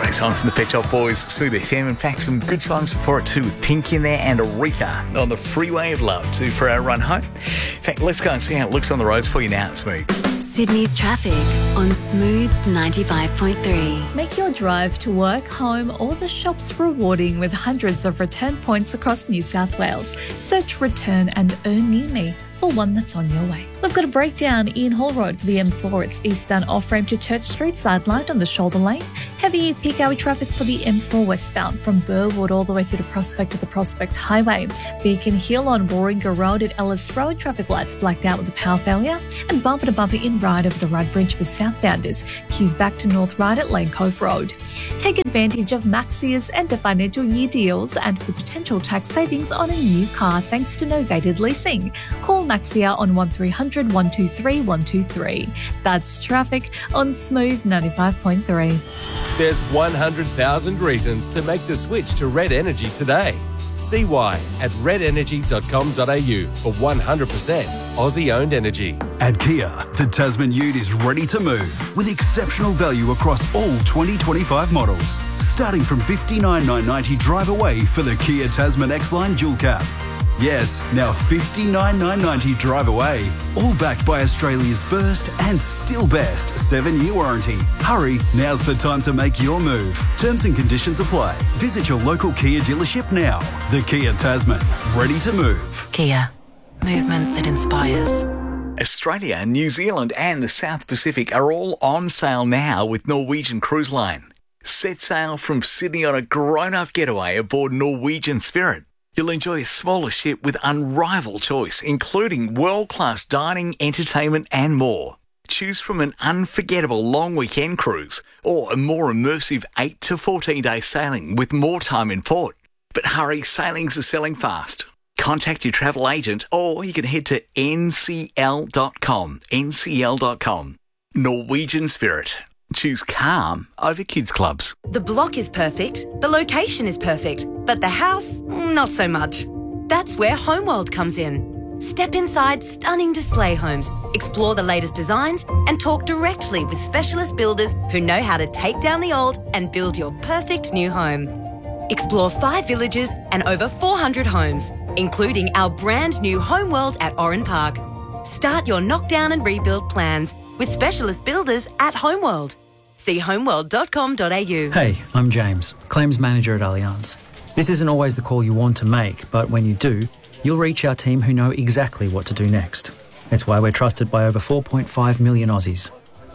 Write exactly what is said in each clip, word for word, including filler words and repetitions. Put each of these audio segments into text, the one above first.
Friday song from the Pet Shop Boys, Smooth F M. In fact, some good songs before it too, with Pink in there and Aretha on the Freeway of Love too for our run home. In fact, let's go and see how it looks on the roads for you now. It's Smooth. Sydney's traffic on Smooth ninety-five point three. Make your drive to work, home or the shops rewarding with hundreds of return points across New South Wales. Search Return and Earn Near Me for one that's on your way. We've got a breakdown in Hall Road for the M four. It's eastbound off-ramp to Church Street, sidelined on the shoulder lane. Heavy peak hour traffic for the M four westbound from Burwood all the way through to Prospect to the Prospect Highway. Beacon Hill on Warringah Road at Ellis Road, traffic lights blacked out with a power failure. And bumper to bumper in Ryde over the Rudd Bridge for southbounders. Queues back to North Ryde at Lane Cove Road. Take advantage of Maxia's end of financial year deals and the potential tax savings on a new car thanks to novated leasing. Call Maxia on one three hundred, one two three, one two three. That's traffic on Smooth ninety-five point three. There's one hundred thousand reasons to make the switch to Red Energy today. See why at red energy dot com dot a u for one hundred percent Aussie-owned energy. At Kia, the Tasman Ute is ready to move with exceptional value across all twenty twenty-five models. Starting from fifty-nine thousand nine hundred ninety drive away for the Kia Tasman X-Line Dual Cab. Yes, now fifty-nine thousand nine hundred ninety drive away. All backed by Australia's first and still best seven-year warranty. Hurry, now's the time to make your move. Terms and conditions apply. Visit your local Kia dealership now. The Kia Tasman, ready to move. Kia, movement that inspires. Australia, New Zealand and the South Pacific are all on sale now with Norwegian Cruise Line. Set sail from Sydney on a grown-up getaway aboard Norwegian Spirit. You'll enjoy a smaller ship with unrivaled choice, including world-class dining, entertainment and more. Choose from an unforgettable long weekend cruise or a more immersive eight to fourteen day sailing with more time in port. But hurry, sailings are selling fast. Contact your travel agent or you can head to N C L dot com. N C L dot com. Norwegian Spirit. Choose calm over kids clubs. The block is perfect, the location is perfect, but the house, not so much. That's where Homeworld comes in. Step inside stunning display homes, explore the latest designs and talk directly with specialist builders who know how to take down the old and build your perfect new home. Explore five villages and over four hundred homes, including our brand new Homeworld at Oran Park. Start your knockdown and rebuild plans with specialist builders at Homeworld. See homeworld dot com dot a u. Hey, I'm James, Claims Manager at Allianz. This isn't always the call you want to make, but when you do, you'll reach our team who know exactly what to do next. It's why we're trusted by over four point five million Aussies.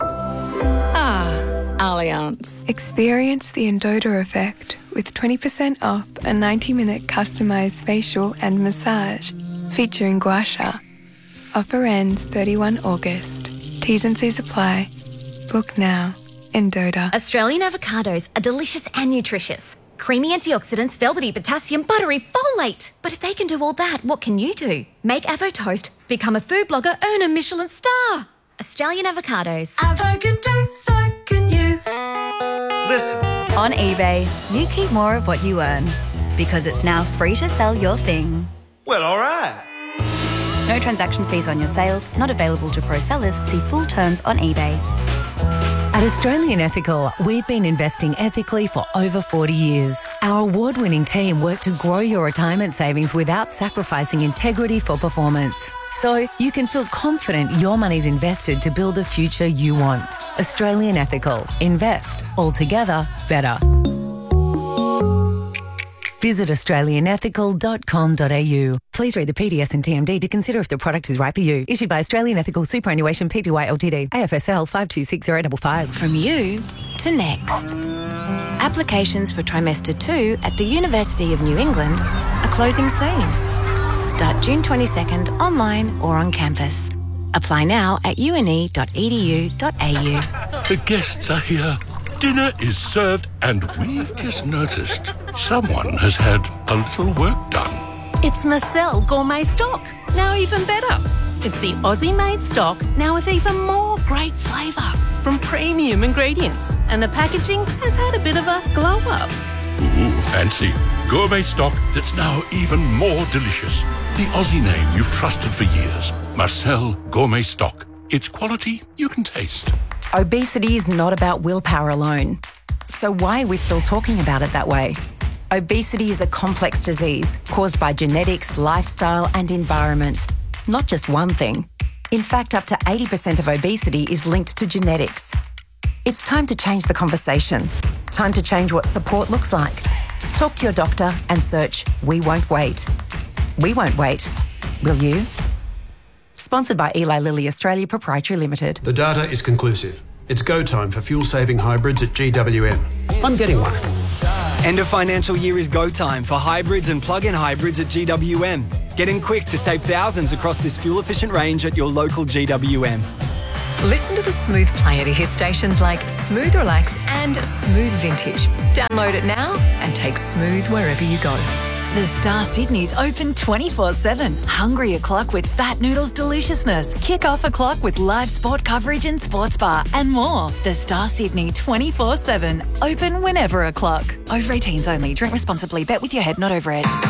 Ah, Allianz. Experience the Endota effect with twenty percent off a ninety minute customised facial and massage featuring Gua Sha. Offer ends thirty-first of August. T's and C's apply. Book now. Endota. Australian avocados are delicious and nutritious. Creamy antioxidants, velvety potassium, buttery folate. But if they can do all that, what can you do? Make Avo Toast, become a food blogger, earn a Michelin star. Australian avocados. Avo can do, so can you. Listen. On eBay, you keep more of what you earn because it's now free to sell your thing. Well, all right. No transaction fees on your sales, not available to pro sellers. See full terms on eBay. At Australian Ethical, we've been investing ethically for over forty years. Our award-winning team work to grow your retirement savings without sacrificing integrity for performance. So you can feel confident your money's invested to build the future you want. Australian Ethical. Invest. Altogether better. Visit australian ethical dot com dot a u. Please read the P D S and T M D to consider if the product is right for you. Issued by Australian Ethical Superannuation Pty Ltd. A F S L five two six zero five five. From you to next. Applications for trimester two at the University of New England are closing soon. Start June twenty-second online or on campus. Apply now at u n e dot e d u dot a u. The guests are here. Dinner is served and we've just noticed someone has had a little work done. It's Marcel Gourmet Stock, now even better. It's the Aussie-made stock, now with even more great flavour from premium ingredients. And the packaging has had a bit of a glow-up. Ooh, fancy. Gourmet stock that's now even more delicious. The Aussie name you've trusted for years. Marcel Gourmet Stock. It's quality you can taste. Obesity is not about willpower alone. So why are we still talking about it that way? Obesity is a complex disease caused by genetics, lifestyle and environment. Not just one thing. In fact, up to eighty percent of obesity is linked to genetics. It's time to change the conversation. Time to change what support looks like. Talk to your doctor and search We Won't Wait. We won't wait. Will you? Sponsored by Eli Lilly Australia Proprietary Limited. The data is conclusive. It's go time for fuel-saving hybrids at G W M. I'm getting one. End of financial year is go time for hybrids and plug-in hybrids at G W M. Get in quick to save thousands across this fuel-efficient range at your local G W M. Listen to the Smooth Player to hear stations like Smooth Relax and Smooth Vintage. Download it now and take Smooth wherever you go. The Star Sydney's open twenty-four seven. Hungry o'clock with Fat Noodles deliciousness. Kick off o'clock with live sport coverage and sports bar and more. The Star Sydney twenty-four seven. Open whenever o'clock. Over eighteens only. Drink responsibly. Bet with your head, not over it.